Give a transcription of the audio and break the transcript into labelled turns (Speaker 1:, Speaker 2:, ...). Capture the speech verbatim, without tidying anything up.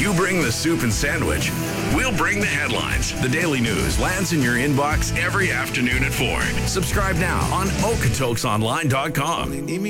Speaker 1: You bring the soup and sandwich. We'll bring the headlines. The Daily News lands in your inbox every afternoon at four. Subscribe now on okotoksonline dot com.